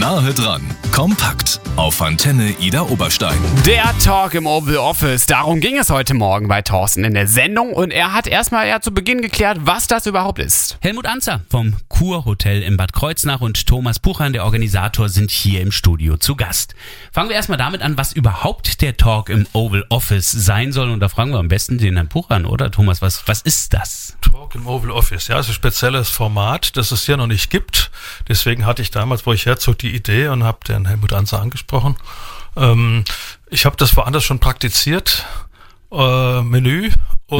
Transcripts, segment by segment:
Nahe dran, kompakt auf Antenne Ida Oberstein. Der Talk im Oval Office, darum ging es heute Morgen bei Thorsten in der Sendung und er hat erstmal zu Beginn geklärt, was das überhaupt ist. Helmut Anzer vom Kurhotel in Bad Kreuznach und Thomas Puchan, der Organisator, sind hier im Studio zu Gast. Fangen wir erstmal damit an, was überhaupt der Talk im Oval Office sein soll, und da fragen wir am besten den Herrn Puchan, oder Thomas, was ist das? Talk im Oval Office, ja, ist ein spezielles Format, das es hier noch nicht gibt. Deswegen hatte ich damals, wo ich herzog, die Idee und habe den Helmut Anzer angesprochen. Ich habe das woanders schon praktiziert, Menü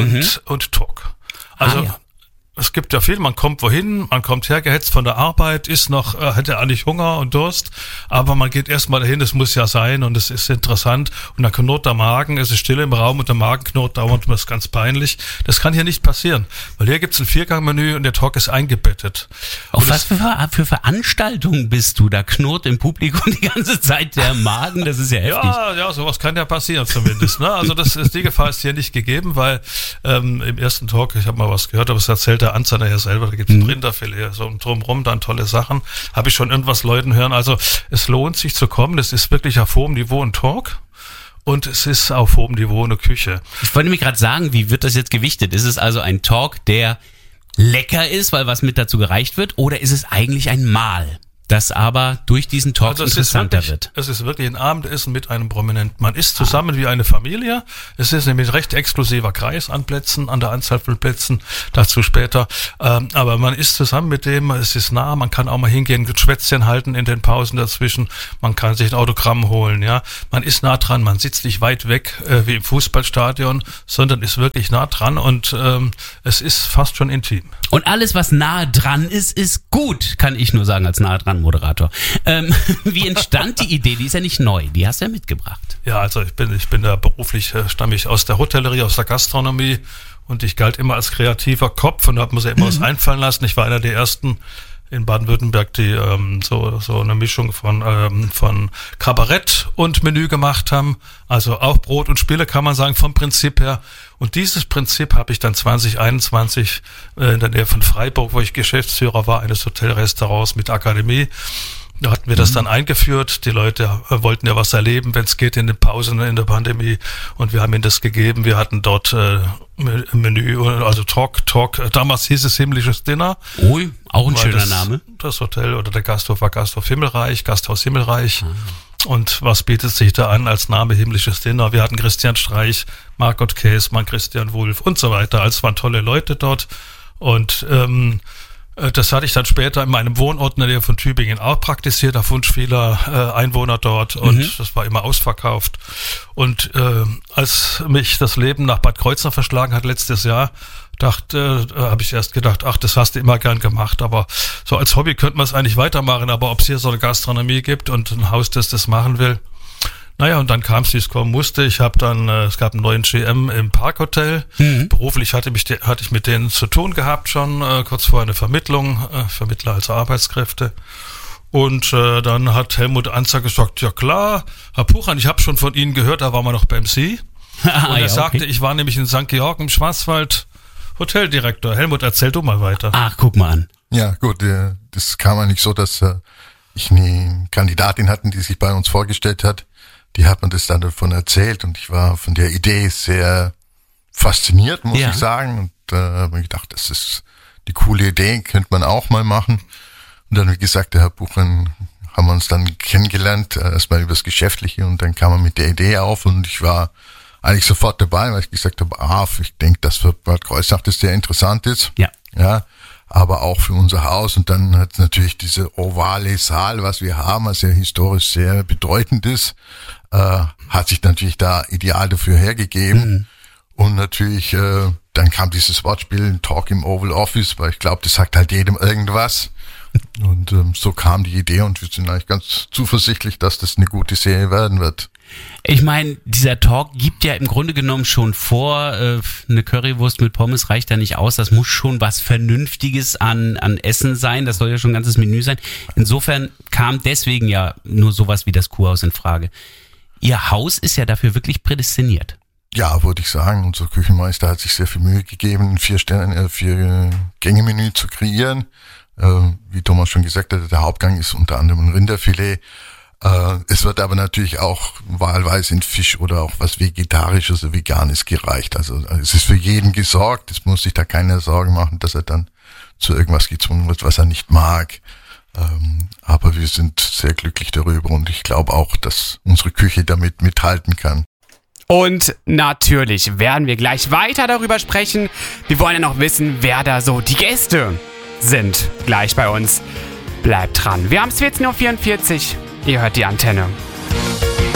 und Talk. Also es gibt ja viel, man kommt wohin, man kommt hergehetzt von der Arbeit, hätte eigentlich Hunger und Durst, aber man geht erstmal dahin, es muss ja sein und es ist interessant und dann knurrt der Magen, es ist still im Raum und der Magen knurrt dauernd und das ist ganz peinlich. Das kann hier nicht passieren, weil hier gibt's ein Viergangmenü und der Talk ist eingebettet. Auf was für Veranstaltungen bist du? Da knurrt im Publikum die ganze Zeit der Magen, das ist ja heftig. Ja, sowas kann ja passieren zumindest. Ne? Also die Gefahr ist hier nicht gegeben, weil im ersten Talk, ich habe mal was gehört, aber es erzählt der Anzer nachher selber, da gibt es Rinderfilet, so drumherum dann tolle Sachen. Habe ich schon irgendwas Leuten hören. Also es lohnt sich zu kommen, es ist wirklich auf hohem Niveau ein Talk. Und es ist auf hohem Niveau eine Küche. Ich wollte mir gerade sagen, wie wird das jetzt gewichtet? Ist es also ein Talk, der lecker ist, weil was mit dazu gereicht wird, oder ist es eigentlich ein Mahl, das aber durch diesen Talk interessanter wird? Es ist wirklich ein Abendessen mit einem Prominenten. Man isst zusammen wie eine Familie. Es ist nämlich ein recht exklusiver Kreis an Plätzen, an der Anzahl von Plätzen, dazu später. Aber man isst zusammen mit dem, es ist nah, man kann auch mal hingehen, Schwätzchen halten in den Pausen dazwischen, man kann sich ein Autogramm holen, ja. Man ist nah dran, man sitzt nicht weit weg wie im Fußballstadion, sondern ist wirklich nah dran und es ist fast schon intim. Und alles, was nahe dran ist gut, kann ich nur sagen als nahe dran Moderator. Wie entstand die Idee? Die ist ja nicht neu, die hast du ja mitgebracht. Ja, also ich bin da beruflich, stamme ich aus der Hotellerie, aus der Gastronomie und ich galt immer als kreativer Kopf und habe mir immer was einfallen lassen. Ich war einer der ersten in Baden-Württemberg, die so eine Mischung von Kabarett und Menü gemacht haben. Also auch Brot und Spiele, kann man sagen, vom Prinzip her. Und dieses Prinzip habe ich dann 2021 in der Nähe von Freiburg, wo ich Geschäftsführer war, eines Hotelrestaurants mit Akademie. Da hatten wir das dann eingeführt. Die Leute wollten ja was erleben, wenn es geht, in den Pausen in der Pandemie. Und wir haben ihnen das gegeben. Wir hatten dort Menü, also Talk. Damals hieß es Himmlisches Dinner. Ui, auch ein schöner Name. Das Hotel oder der Gasthof war Gasthaus Himmelreich. Und was bietet sich da an als Name Himmlisches Dinner? Wir hatten Christian Streich, Margot Käßmann, Christian Wulff und so weiter. Also es waren tolle Leute dort. Und das hatte ich dann später in meinem Wohnort in der Nähe von Tübingen auch praktiziert, auf Wunsch vieler Einwohner dort, und das war immer ausverkauft. Und als mich das Leben nach Bad Kreuznach verschlagen hat letztes Jahr, habe ich erst gedacht, ach, das hast du immer gern gemacht, aber so als Hobby könnte man es eigentlich weitermachen, aber ob es hier so eine Gastronomie gibt und ein Haus, das machen will. Naja, und dann kam es, wie es kommen musste. Es gab einen neuen GM im Parkhotel. Beruflich hatte ich mit denen zu tun gehabt schon, kurz vorher eine Vermittler als Arbeitskräfte. Und dann hat Helmut Anzer gesagt, ja klar, Herr Puchan, ich habe schon von Ihnen gehört, da waren wir noch beim Sie. Und er sagte, ich war nämlich in St. Georg im Schwarzwald Hoteldirektor. Helmut, erzähl du mal weiter. Ach, guck mal an. Ja, gut, das kam eigentlich so, dass ich eine Kandidatin hatten, die sich bei uns vorgestellt hat. Die hat mir das dann davon erzählt und ich war von der Idee sehr fasziniert, muss ich sagen. Und habe mir gedacht, das ist die coole Idee, könnte man auch mal machen. Und dann, wie gesagt, der Herr Puchan, haben wir uns dann kennengelernt, erstmal übers Geschäftliche, und dann kam er mit der Idee auf und ich war eigentlich sofort dabei, weil ich gesagt habe, ich denke, dass für Bad Kreuznach das sehr interessant ist. Ja, aber auch für unser Haus. Und dann hat natürlich diese ovale Saal, was wir haben, was ja historisch sehr bedeutend ist, hat sich natürlich da ideal dafür hergegeben. Und natürlich, dann kam dieses Wortspiel, Talk im Oval Office, weil ich glaube, das sagt halt jedem irgendwas. Und so kam die Idee und wir sind eigentlich ganz zuversichtlich, dass das eine gute Serie werden wird. Ich meine, dieser Talk gibt ja im Grunde genommen schon vor, eine Currywurst mit Pommes reicht ja nicht aus, das muss schon was Vernünftiges an Essen sein, das soll ja schon ein ganzes Menü sein. Insofern kam deswegen ja nur sowas wie das Kurhaus in Frage. Ihr Haus ist ja dafür wirklich prädestiniert. Ja, würde ich sagen. Unser Küchenmeister hat sich sehr viel Mühe gegeben, ein 4-Gänge-Menü zu kreieren. Wie Thomas schon gesagt hat, der Hauptgang ist unter anderem ein Rinderfilet. Es wird aber natürlich auch wahlweise in Fisch oder auch was Vegetarisches oder Veganes gereicht. Also es ist für jeden gesorgt. Es muss sich da keiner Sorgen machen, dass er dann zu irgendwas gezwungen wird, was er nicht mag. Aber wir sind sehr glücklich darüber und ich glaube auch, dass unsere Küche damit mithalten kann. Und natürlich werden wir gleich weiter darüber sprechen. Wir wollen ja noch wissen, wer da so die Gäste sind gleich bei uns. Bleibt dran. Wir haben es 14.44 Uhr. Ihr hört die Antenne.